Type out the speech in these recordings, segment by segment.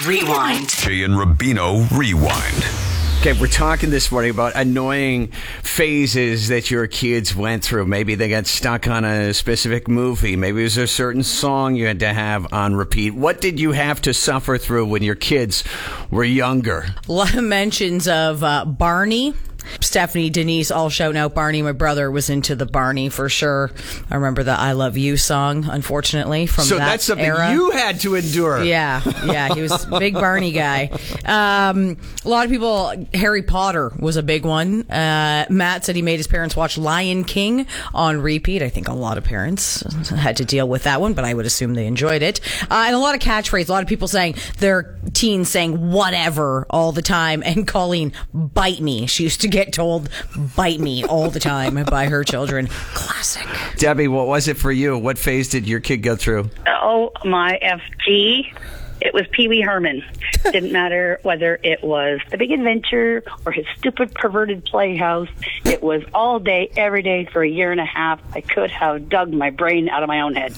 Rewind. Jay and Rubino Rewind. Okay, we're talking this morning about annoying phases that your kids went through. Maybe they got stuck on a specific movie. Maybe it was a certain song you had to have on repeat. What did you have to suffer through when your kids were younger? A lot of mentions of Barney. Stephanie, Denise, all shouting out Barney. My brother was into the Barney for sure. I remember the I Love You song, unfortunately, from that era. So that's something you had to endure. Yeah, he was a big Barney guy. A lot of people, Harry Potter was a big one. Matt said he made his parents watch Lion King on repeat. I think a lot of parents had to deal with that one, but I would assume they enjoyed it. And a lot of catchphrases. A lot of people saying their teens saying whatever all the time, and Colleen, bite me. She used to get told bite me all the time by her children. Classic. Debbie, what was it for you? What phase did your kid go through? Oh, my FG. It was Pee Wee Herman. Didn't matter whether it was The Big Adventure or his stupid perverted playhouse. It was all day, every day for a year and a half. I could have dug my brain out of my own head.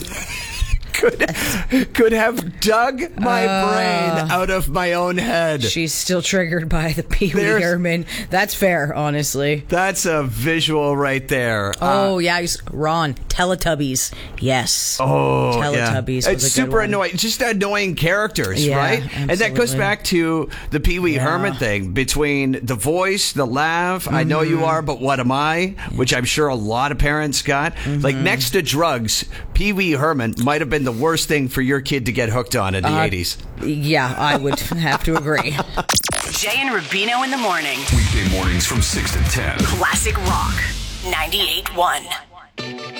Could have dug my brain out of my own head. She's still triggered by the Pee Wee Herman. That's fair, honestly. That's a visual right there. Oh, yeah. Ron, Teletubbies. Yes. Oh, Teletubbies yeah. was It's a good super one. annoying. Just annoying characters, Yeah, right? absolutely. And that goes back to the Pee Wee Herman thing. Between the voice, the laugh, I know you are, but what am I? Which I'm sure a lot of parents got. Like, next to drugs, Pee Wee Herman might have been the worst thing for your kid to get hooked on in the 80s. Yeah, I would have to agree. Jay and Rubino in the morning. Weekday mornings from 6 to 10. Classic Rock 98.1.